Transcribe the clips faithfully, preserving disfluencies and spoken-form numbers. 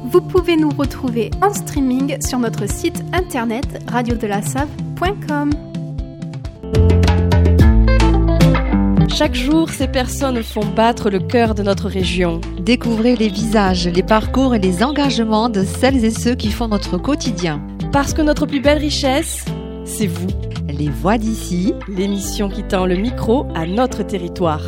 Vous pouvez nous retrouver en streaming sur notre site internet radio de la save point com. Chaque jour, ces personnes font battre le cœur de notre région. Découvrez les visages, les parcours et les engagements de celles et ceux qui font notre quotidien. Parce que notre plus belle richesse, c'est vous. Les Voix d'ici, l'émission qui tend le micro à notre territoire.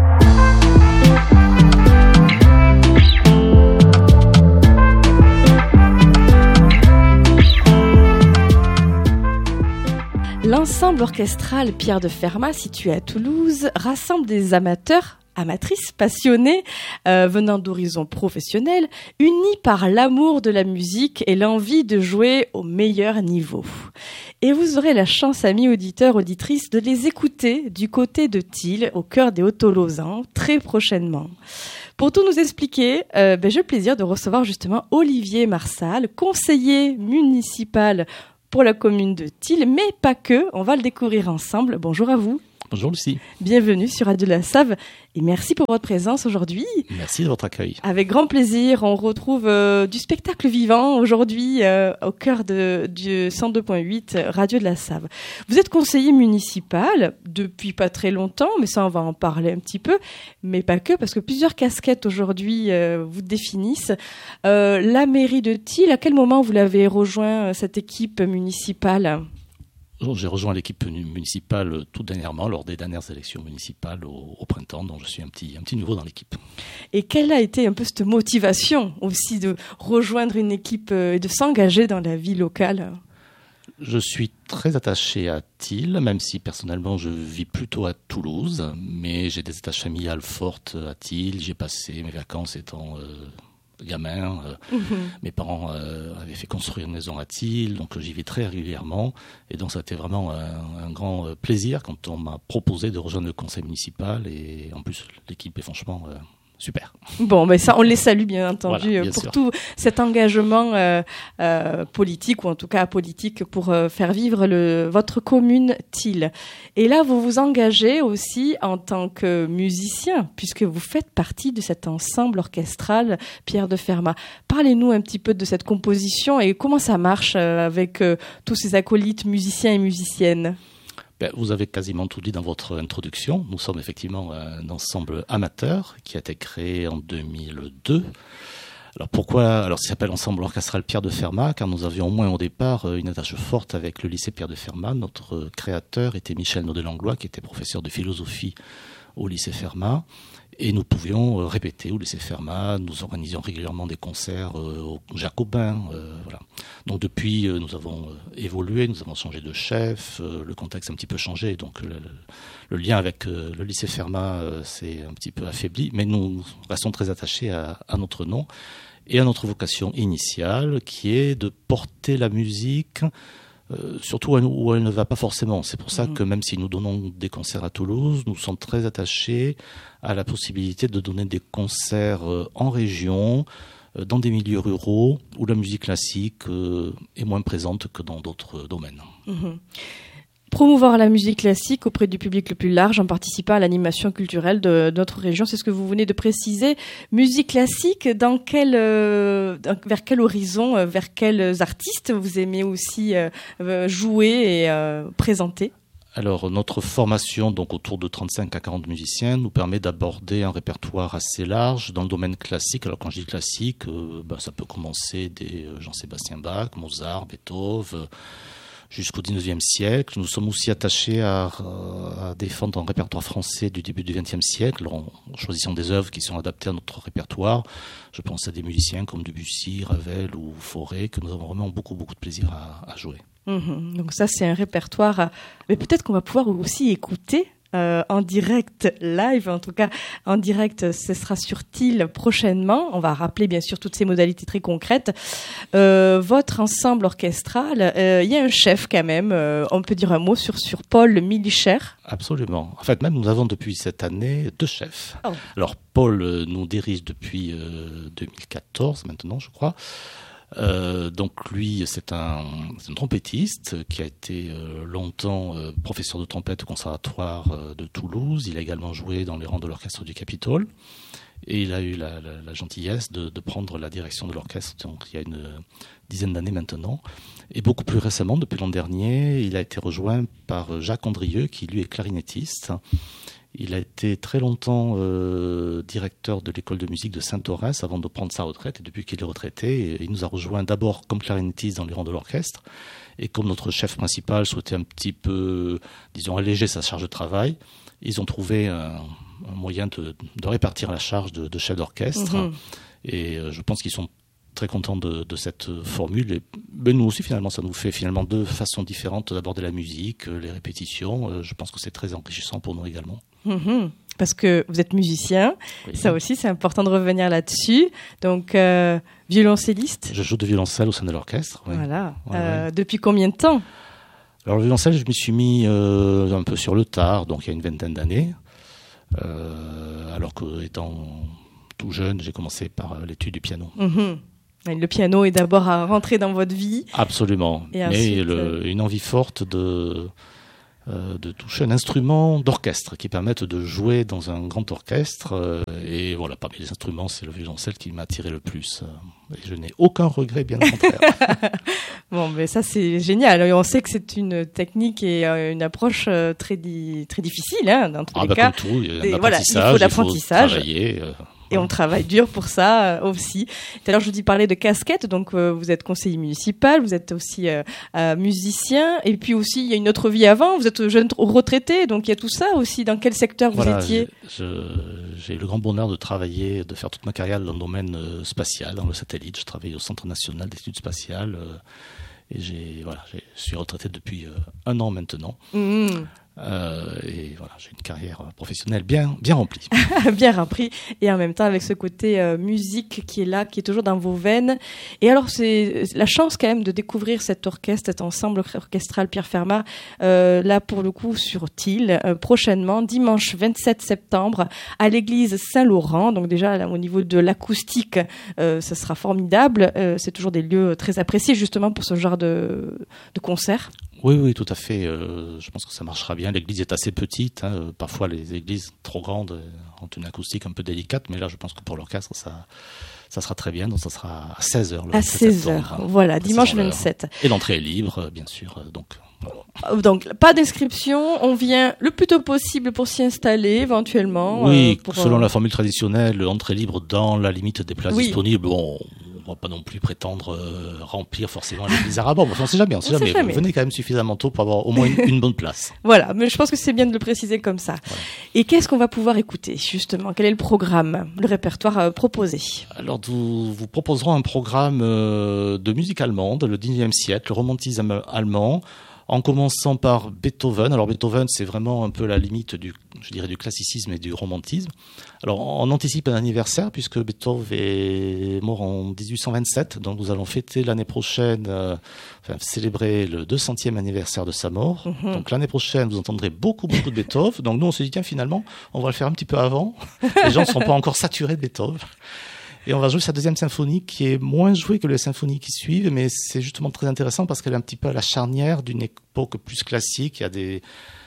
L'ensemble orchestral Pierre de Fermat, situé à Toulouse, rassemble des amateurs, amatrices, passionnés, euh, venant d'horizons professionnels, unis par l'amour de la musique et l'envie de jouer au meilleur niveau. Et vous aurez la chance, amis auditeurs, auditrices, de les écouter du côté de Thil, au cœur des Hauts-Tolosains, très prochainement. Pour tout nous expliquer, euh, ben, j'ai le plaisir de recevoir justement Olivier Marsal, conseiller municipal pour la commune de Thil, mais pas que, on va le découvrir ensemble. Bonjour à vous. Bonjour Lucie. Bienvenue sur Radio de la Save et merci pour votre présence aujourd'hui. Merci de votre accueil. Avec grand plaisir, on retrouve euh, du spectacle vivant aujourd'hui euh, au cœur de, du cent deux point huit Radio de la Save. Vous êtes conseiller municipal depuis pas très longtemps, mais ça on va en parler un petit peu, mais pas que, parce que plusieurs casquettes aujourd'hui euh, vous définissent. Euh, la mairie de Thil, à quel moment vous l'avez rejoint, cette équipe municipale ? J'ai rejoint l'équipe municipale tout dernièrement, lors des dernières élections municipales au, au printemps, donc je suis un petit, un petit nouveau dans l'équipe. Et quelle a été un peu cette motivation aussi de rejoindre une équipe et de s'engager dans la vie locale ? Je suis très attaché à Thil, même si personnellement je vis plutôt à Toulouse, mais j'ai des attaches familiales fortes à Thil. J'ai passé mes vacances étant euh, gamin. Euh, mmh. Mes parents euh, avaient fait construire une maison à Thil, donc j'y vais très régulièrement. Et donc ça a été vraiment un, un grand plaisir quand on m'a proposé de rejoindre le conseil municipal. Et en plus, l'équipe est franchement euh, super. Bon, ben ça, on les salue bien entendu, voilà, bien pour sûr. Tout cet engagement euh, euh, politique, ou en tout cas politique, pour euh, faire vivre le, votre commune Thil. Et là, vous vous engagez aussi en tant que musicien, puisque vous faites partie de cet ensemble orchestral Pierre de Fermat. Parlez-nous un petit peu de cette composition et comment ça marche euh, avec euh, tous ces acolytes musiciens et musiciennes. Ben, vous avez quasiment tout dit dans votre introduction. Nous sommes effectivement un ensemble amateur qui a été créé en deux mille deux. Alors pourquoi ? Alors ça s'appelle Ensemble orchestral Pierre de Fermat, car nous avions au moins au départ une attache forte avec le lycée Pierre de Fermat. Notre créateur était Michel Naudet-Langlois, qui était professeur de philosophie au lycée Fermat. Et nous pouvions répéter au lycée Fermat, nous organisions régulièrement des concerts au Jacobin. Euh, voilà. Donc depuis, nous avons évolué, nous avons changé de chef, le contexte a un petit peu changé, donc le, le lien avec le lycée Fermat s'est un petit peu affaibli, mais nous restons très attachés à, à notre nom et à notre vocation initiale, qui est de porter la musique Euh, surtout où elle ne va pas forcément. C'est pour ça que même si nous donnons des concerts à Toulouse, nous sommes très attachés à la possibilité de donner des concerts euh, en région, euh, dans des milieux ruraux, où la musique classique euh, est moins présente que dans d'autres domaines. Mmh. Promouvoir la musique classique auprès du public le plus large en participant à l'animation culturelle de, de notre région, c'est ce que vous venez de préciser. Musique classique, dans quel, euh, dans, vers quel horizon, euh, vers quels artistes vous aimez aussi euh, jouer et euh, présenter ? Alors, notre formation, donc autour de trente-cinq à quarante musiciens, nous permet d'aborder un répertoire assez large dans le domaine classique. Alors, quand je dis classique, euh, ben, ça peut commencer des euh, Jean-Sébastien Bach, Mozart, Beethoven, euh, jusqu'au dix-neuvième siècle. Nous sommes aussi attachés à, à défendre un répertoire français du début du vingtième siècle, en choisissant des œuvres qui sont adaptées à notre répertoire. Je pense à des musiciens comme Debussy, Ravel ou Fauré, que nous avons vraiment beaucoup, beaucoup de plaisir à, à jouer. Mmh, donc ça, c'est un répertoire, mais peut-être qu'on va pouvoir aussi écouter Euh, en direct live, en tout cas en direct, ce sera sur Thil prochainement. On va rappeler bien sûr toutes ces modalités très concrètes. Euh, votre ensemble orchestral, il euh, y a un chef quand même, euh, on peut dire un mot sur, sur Paul Milicher. Absolument. En fait, même nous avons depuis cette année deux chefs. Oh. Alors Paul euh, nous dirige depuis euh, deux mille quatorze maintenant, je crois. Euh, donc lui, c'est un, c'est un trompettiste qui a été euh, longtemps euh, professeur de trompette au conservatoire euh, de Toulouse. Il a également joué dans les rangs de l'orchestre du Capitole. Et il a eu la, la, la gentillesse de, de prendre la direction de l'orchestre, donc il y a une dizaine d'années maintenant. Et beaucoup plus récemment, depuis l'an dernier, il a été rejoint par Jacques Andrieux, qui lui est clarinettiste. Il a été très longtemps euh, directeur de l'école de musique de Saint-Orens avant de prendre sa retraite. Et depuis qu'il est retraité, il nous a rejoint d'abord comme clarinettiste dans les rangs de l'orchestre. Et comme notre chef principal souhaitait un petit peu, disons, alléger sa charge de travail, ils ont trouvé un, un moyen de, de répartir la charge de, de chef d'orchestre. Mmh. Et euh, je pense qu'ils sont très contents de, de cette formule. Et ben nous aussi, finalement, ça nous fait finalement deux façons différentes d'aborder la musique, les répétitions. Euh, je pense que c'est très enrichissant pour nous également. Mmh. Parce que vous êtes musicien, oui. Ça aussi c'est important de revenir là-dessus. Donc euh, violoncelliste. Je joue de violoncelle au sein de l'orchestre. Oui. Voilà. Ouais, euh, ouais. Depuis combien de temps ? Alors le violoncelle, je m'y suis mis euh, un peu sur le tard, donc il y a une vingtaine d'années. Euh, alors que étant tout jeune, j'ai commencé par l'étude du piano. Mmh. Le piano est d'abord à rentrer dans votre vie. Absolument. Et mais ensuite, le, euh... une envie forte de Euh, de toucher un instrument d'orchestre qui permette de jouer dans un grand orchestre. Euh, et voilà, parmi les instruments, c'est le violoncelle qui m'a attiré le plus. Euh, et je n'ai aucun regret, bien au contraire. Bon, mais ça, c'est génial. On sait que c'est une technique et euh, une approche euh, très, di- très difficile, hein, dans tous ah, les bah, cas. Comme tout, il y a et voilà, il faut l'apprentissage. Il faut travailler. Euh, Et on travaille dur pour ça euh, aussi. Tout à l'heure, je vous dis parler de casquette. Donc, euh, vous êtes conseiller municipal, vous êtes aussi euh, euh, musicien. Et puis aussi, il y a une autre vie avant. Vous êtes jeune retraité. Donc, il y a tout ça aussi. Dans quel secteur vous voilà, étiez ? je, J'ai eu le grand bonheur de travailler, de faire toute ma carrière dans le domaine euh, spatial, dans le satellite. Je travaille au Centre national d'études spatiales. Euh, et j'ai, voilà, j'ai, je suis retraité depuis euh, un an maintenant. Mmh. Euh, et voilà, j'ai une carrière professionnelle bien, bien remplie. Bien remplie, et en même temps avec ce côté euh, musique qui est là, qui est toujours dans vos veines. Et alors, c'est la chance quand même de découvrir cet orchestre, cet ensemble orchestral Pierre Fermat, euh, là pour le coup sur Thil, euh, prochainement, dimanche vingt-sept septembre, à l'église Saint-Laurent. Donc déjà, là, au niveau de l'acoustique, euh, ça sera formidable. Euh, c'est toujours des lieux très appréciés justement pour ce genre de, de concert. Oui, oui, tout à fait. Euh, je pense que ça marchera bien. L'église est assez petite. Hein. Parfois, les églises trop grandes ont une acoustique un peu délicate. Mais là, je pense que pour l'orchestre, ça, ça sera très bien. Donc, ça sera à seize heures. Le à seize heures, voilà, dimanche vingt-sept. Et l'entrée est libre, bien sûr. Donc, voilà. Donc, pas d'inscription. On vient le plus tôt possible pour s'y installer, éventuellement. Oui, euh, pour, selon euh... la formule traditionnelle, entrée libre dans la limite des places oui. disponibles. Bon, on ne va pas non plus prétendre euh, remplir forcément l'église arabe. Enfin, on ne sait jamais, on sait jamais. jamais. Vous venez quand même suffisamment tôt pour avoir au moins une, une bonne place. Voilà, mais je pense que c'est bien de le préciser comme ça. Voilà. Et qu'est-ce qu'on va pouvoir écouter, justement ? Quel est le programme, le répertoire euh, proposé ? Alors, nous vous proposerons un programme euh, de musique allemande, le dix-neuvième siècle, le romantisme allemand, en commençant par Beethoven. Alors Beethoven, c'est vraiment un peu la limite du, je dirais, du classicisme et du romantisme. Alors on anticipe un anniversaire puisque Beethoven est mort en dix-huit cent vingt-sept, donc nous allons fêter l'année prochaine, euh, enfin célébrer le deux centième anniversaire de sa mort. Mm-hmm. Donc l'année prochaine, vous entendrez beaucoup, beaucoup de Beethoven. Donc nous on se dit tiens finalement, on va le faire un petit peu avant. Les gens ne seront pas encore saturés de Beethoven. Et on va jouer sa deuxième symphonie qui est moins jouée que les symphonies qui suivent, mais c'est justement très intéressant parce qu'elle est un petit peu à la charnière d'une époque plus classique. Il y a des,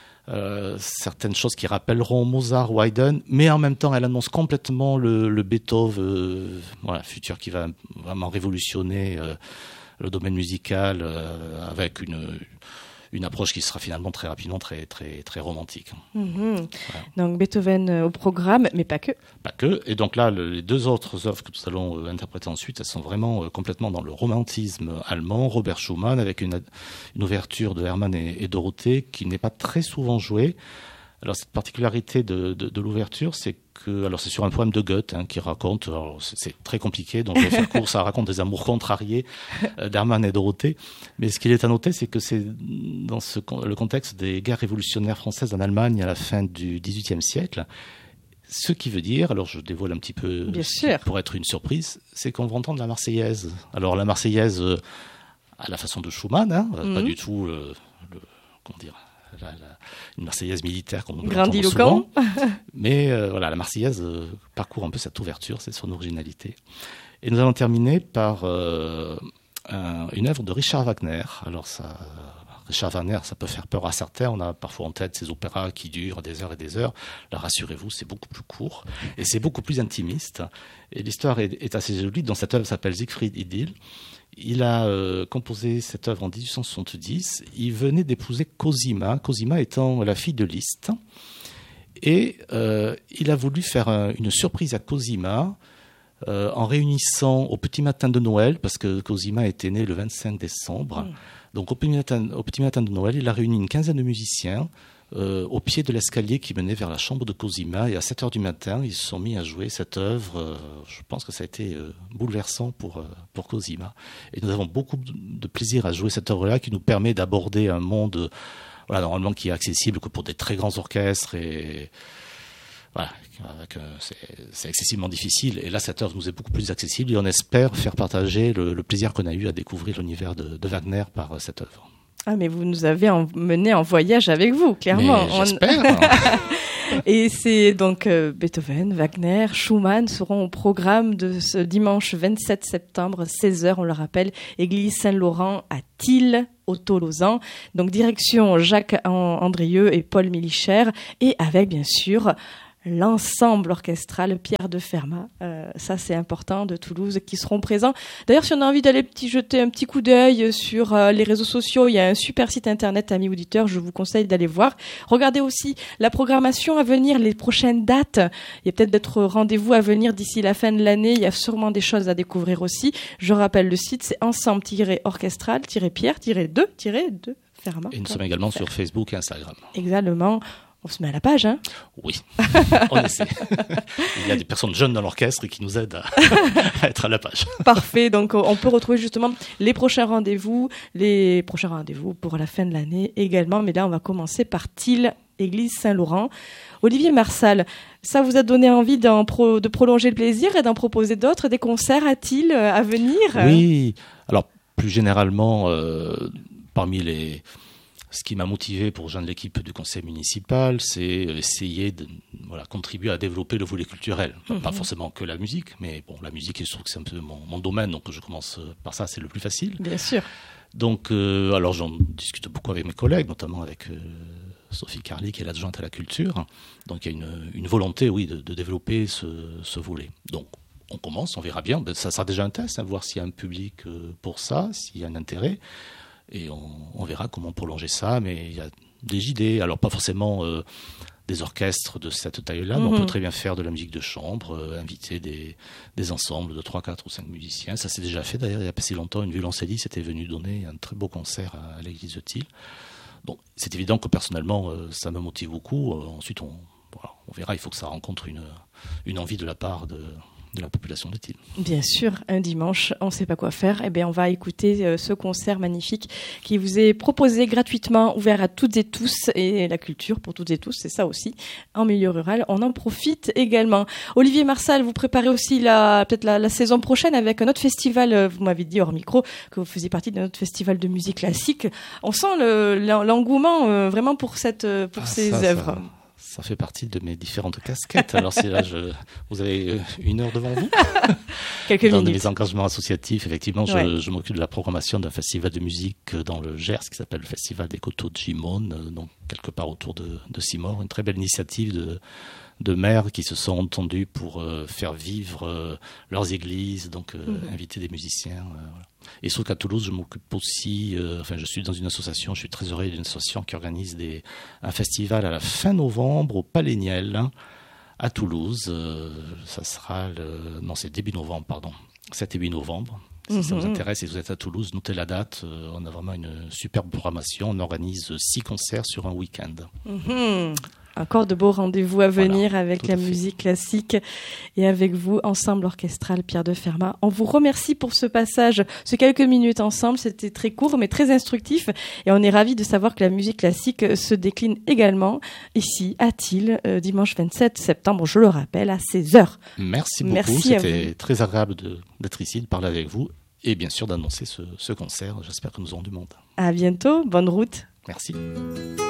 euh, certaines choses qui rappelleront Mozart ou Haydn, mais en même temps elle annonce complètement le, le Beethoven euh, voilà, futur qui va vraiment révolutionner euh, le domaine musical euh, avec une... une approche qui sera finalement très rapidement très très très romantique. Mmh. Voilà. Donc Beethoven euh, au programme, mais pas que. Pas que. Et donc là, le, les deux autres œuvres que nous allons euh, interpréter ensuite, elles sont vraiment euh, complètement dans le romantisme allemand. Robert Schumann avec une, une ouverture de Hermann et, et Dorothée qui n'est pas très souvent jouée. Alors cette particularité de, de, de l'ouverture, c'est que, alors c'est sur un poème de Goethe hein, qui raconte, alors c'est, c'est très compliqué, donc je vais faire court, ça raconte des amours contrariés euh, d'Hermann et Dorothée. Mais ce qu'il est à noter, c'est que c'est dans ce, le contexte des guerres révolutionnaires françaises en Allemagne à la fin du dix-huitième siècle. Ce qui veut dire, alors je dévoile un petit peu Bien sûr. Pour être une surprise, c'est qu'on va entendre la Marseillaise. Alors la Marseillaise euh, à la façon de Schumann, hein, mm-hmm. pas du tout le, le comment dire. La, la, une Marseillaise militaire comme on peut l'entendre souvent. Mais euh, voilà, la Marseillaise euh, parcourt un peu cette ouverture, c'est son originalité. Et nous allons terminer par euh, un, une œuvre de Richard Wagner. Alors ça Richard Wagner, ça peut faire peur à certains. On a parfois en tête ces opéras qui durent des heures et des heures. Là, rassurez-vous, c'est beaucoup plus court et c'est beaucoup plus intimiste. Et l'histoire est, est assez jolie. Dans cette œuvre, s'appelle Siegfried Idyll. Il a euh, composé cette œuvre en dix-huit cent soixante-dix. Il venait d'épouser Cosima, Cosima étant la fille de Liszt. Et euh, il a voulu faire un, une surprise à Cosima euh, en réunissant au petit matin de Noël, parce que Cosima était né le vingt-cinq décembre. Mmh. Donc au petit, matin, au petit matin de Noël, il a réuni une quinzaine de musiciens euh, au pied de l'escalier qui menait vers la chambre de Cosima. Et à sept heures du matin, ils se sont mis à jouer cette œuvre. Euh, je pense que ça a été euh, bouleversant pour, euh, pour Cosima. Et nous avons beaucoup de plaisir à jouer cette œuvre-là qui nous permet d'aborder un monde voilà, normalement qui est accessible que pour des très grands orchestres. Et voilà, avec, euh, c'est, c'est excessivement difficile. Et là, cette œuvre nous est beaucoup plus accessible et on espère faire partager le, le plaisir qu'on a eu à découvrir l'univers de, de Wagner par euh, cette œuvre. Ah, mais vous nous avez emmenés en voyage avec vous, clairement. Mais j'espère. Et c'est donc euh, Beethoven, Wagner, Schumann seront au programme de ce dimanche vingt-sept septembre, seize heures, on le rappelle, église Saint-Laurent à Tille, au Tolosan. Donc direction Jacques Andrieux et Paul Millicher, et avec bien sûr l'ensemble orchestral Pierre de Fermat, euh, ça c'est important, de Toulouse, qui seront présents. D'ailleurs, si on a envie d'aller petit, jeter un petit coup d'œil sur euh, les réseaux sociaux, il y a un super site internet, amis auditeurs, je vous conseille d'aller voir. Regardez aussi la programmation à venir, les prochaines dates. Il y a peut-être d'autres rendez-vous à venir d'ici la fin de l'année. Il y a sûrement des choses à découvrir aussi. Je rappelle le site, c'est ensemble-orchestral-pierre-de-deux Fermat. Et nous sommes également sur Facebook et Instagram. Exactement. On se met à la page, hein ? Oui, on essaie. Il y a des personnes jeunes dans l'orchestre qui nous aident à, à être à la page. Parfait, donc on peut retrouver justement les prochains rendez-vous, les prochains rendez-vous pour la fin de l'année également. Mais là, on va commencer par Tille, église Saint-Laurent. Olivier Marsal, ça vous a donné envie d'en pro, de prolonger le plaisir et d'en proposer d'autres, des concerts à Tille à venir ? Oui, alors plus généralement, euh, parmi les... Ce qui m'a motivé pour rejoindre l'équipe du conseil municipal, c'est essayer de voilà, contribuer à développer le volet culturel. Enfin, mmh. Pas forcément que la musique, mais bon, la musique, je trouve que c'est un peu mon, mon domaine, donc je commence par ça, c'est le plus facile. Bien sûr. Donc, euh, alors j'en discute beaucoup avec mes collègues, notamment avec euh, Sophie Carly, qui est l'adjointe à la culture. Donc il y a une, une volonté, oui, de, de développer ce, ce volet. Donc, on commence, on verra bien. Ça sera déjà un test, hein, voir s'il y a un public pour ça, s'il y a un intérêt. Et on, on verra comment prolonger ça, mais il y a des idées. Alors pas forcément euh, des orchestres de cette taille-là, mmh. mais on peut très bien faire de la musique de chambre, euh, inviter des, des ensembles de trois, quatre ou cinq musiciens. Ça s'est déjà fait d'ailleurs, il y a pas si longtemps, une violoncelliste était venue donner un très beau concert à, à l'église de Tille. Donc c'est évident que personnellement, euh, ça me motive beaucoup. Euh, ensuite, on, voilà, on verra, il faut que ça rencontre une, une envie de la part de... de la population de Tille. Bien sûr, un dimanche, on ne sait pas quoi faire. Eh bien, on va écouter euh, ce concert magnifique qui vous est proposé gratuitement, ouvert à toutes et tous, et la culture pour toutes et tous, c'est ça aussi. En milieu rural, on en profite également. Olivier Marsal, vous préparez aussi la, peut-être la, la saison prochaine avec un autre festival. Vous m'avez dit hors micro que vous faisiez partie d'un autre festival de musique classique. On sent le, l'engouement euh, vraiment pour cette, pour ah, ces ça, œuvres. Ça... Ça fait partie de mes différentes casquettes. Alors c'est là, je, vous avez une heure devant vous. Quelques dans minutes. Dans mes engagements associatifs, effectivement, je, ouais. je m'occupe de la programmation d'un festival de musique dans le Gers qui s'appelle le Festival des Coteaux de Gimone, donc quelque part autour de, de Simore. Une très belle initiative de, de maires qui se sont entendus pour euh, faire vivre euh, leurs églises, donc euh, mmh. inviter des musiciens. Euh, voilà. Et sauf qu'à Toulouse, je m'occupe aussi, euh, enfin je suis dans une association, je suis trésorier d'une association qui organise des, un festival à la fin novembre au Palais Niel, hein, à Toulouse. Euh, ça sera, le, non c'est début novembre, pardon, sept et huit novembre. Si mm-hmm. ça vous intéresse et si vous êtes à Toulouse, notez la date. Euh, on a vraiment une superbe programmation. On organise six concerts sur un week-end. Mm-hmm. Encore de beaux rendez-vous à venir voilà, avec la musique classique et avec vous, Ensemble Orchestral Pierre de Fermat. On vous remercie pour ce passage, ces quelques minutes ensemble. C'était très court mais très instructif et on est ravis de savoir que la musique classique se décline également ici à Tille, euh, dimanche vingt-sept septembre, je le rappelle, à seize heures. Merci beaucoup, Merci c'était très agréable de, d'être ici, de parler avec vous et bien sûr d'annoncer ce, ce concert. J'espère que nous aurons du monde. À bientôt, bonne route. Merci.